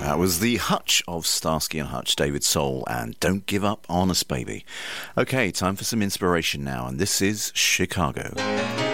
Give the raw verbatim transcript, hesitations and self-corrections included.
That was the Hutch of Starsky and Hutch, David Soul, and Don't Give Up on Us, Baby. Okay, time for some inspiration now, and this is Chicago.